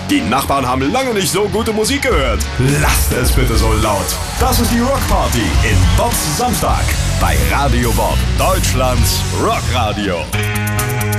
Die Nachbarn haben lange nicht so gute Musik gehört. Lasst es bitte so laut. Das ist die Rockparty in Bobs Samstag bei Radio Bob, Deutschlands Rockradio.